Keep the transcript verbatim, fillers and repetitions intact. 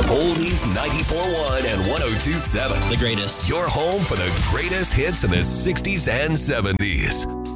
Oldies ninety-four point one and one oh two point seven. The greatest. Your home for the greatest hits in the sixties and seventies.